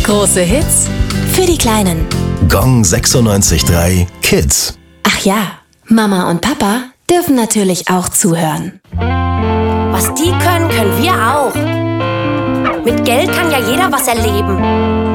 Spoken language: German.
Große Hits für die Kleinen. Gong 96.3 Kids. Ach ja, Mama und Papa dürfen natürlich auch zuhören. Was die können, können wir auch. Mit Geld kann ja jeder was erleben.